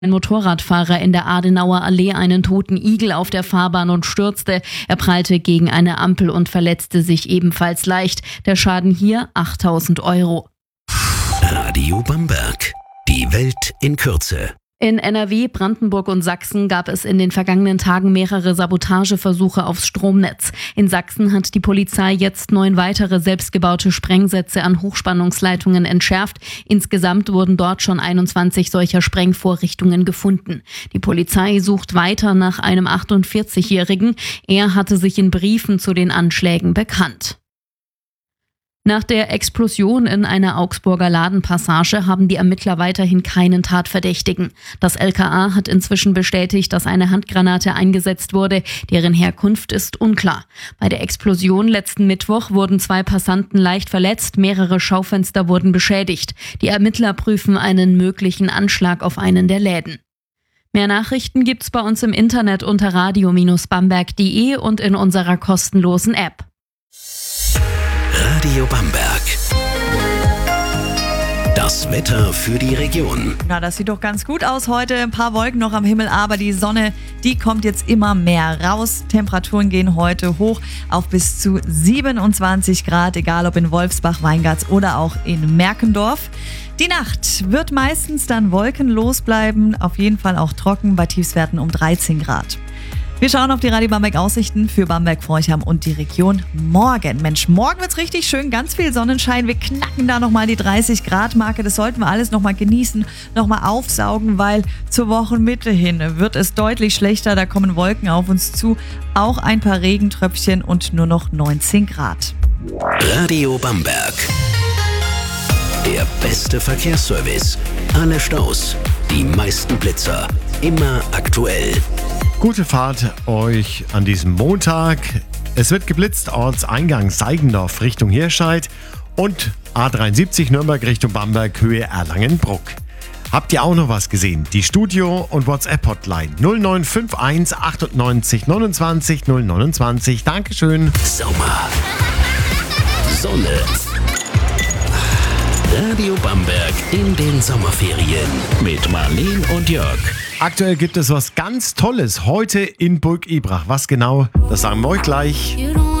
Ein Motorradfahrer in der Adenauer Allee einen toten Igel auf der Fahrbahn und stürzte. Er prallte gegen eine Ampel und verletzte sich ebenfalls leicht. Der Schaden hier 8.000 €. Radio Bamberg. Die Welt in Kürze. In NRW, Brandenburg und Sachsen gab es in den vergangenen Tagen mehrere Sabotageversuche aufs Stromnetz. In Sachsen hat die Polizei jetzt 9 weitere selbstgebaute Sprengsätze an Hochspannungsleitungen entschärft. Insgesamt wurden dort schon 21 solcher Sprengvorrichtungen gefunden. Die Polizei sucht weiter nach einem 48-Jährigen. Er hatte sich in Briefen zu den Anschlägen bekannt. Nach der Explosion in einer Augsburger Ladenpassage haben die Ermittler weiterhin keinen Tatverdächtigen. Das LKA hat inzwischen bestätigt, dass eine Handgranate eingesetzt wurde, deren Herkunft ist unklar. Bei der Explosion letzten Mittwoch wurden 2 Passanten leicht verletzt, mehrere Schaufenster wurden beschädigt. Die Ermittler prüfen einen möglichen Anschlag auf einen der Läden. Mehr Nachrichten gibt's bei uns im Internet unter radio-bamberg.de und in unserer kostenlosen App. Radio Bamberg. Das Wetter für die Region. Na, das sieht doch ganz gut aus heute. Ein paar Wolken noch am Himmel, aber die Sonne, die kommt jetzt immer mehr raus. Temperaturen gehen heute hoch auf bis zu 27 Grad, egal ob in Wolfsbach, Weingarts oder auch in Merkendorf. Die Nacht wird meistens dann wolkenlos bleiben, auf jeden Fall auch trocken bei Tiefstwerten um 13 Grad. Wir schauen auf die Radio Bamberg Aussichten für Bamberg, Forchheim und die Region morgen. Mensch, morgen wird's richtig schön, ganz viel Sonnenschein. Wir knacken da nochmal die 30-Grad-Marke. Das sollten wir alles nochmal genießen, nochmal aufsaugen, weil zur Wochenmitte hin wird es deutlich schlechter. Da kommen Wolken auf uns zu, auch ein paar Regentröpfchen und nur noch 19 Grad. Radio Bamberg. Der beste Verkehrsservice. Alle Staus, die meisten Blitzer, immer aktuell. Gute Fahrt euch an diesem Montag. Es wird geblitzt, Ortseingang Seigendorf Richtung Hirscheid und A73 Nürnberg Richtung Bamberg, Höhe Erlangen-Bruck. Habt ihr auch noch was gesehen? Die Studio- und WhatsApp-Hotline 0951 98 29 029. Dankeschön. Sommer. Sonne. Radio Bamberg in den Sommerferien mit Marleen und Jörg. Aktuell gibt es was ganz Tolles heute in Burg Ibrach. Was genau, das sagen wir euch gleich.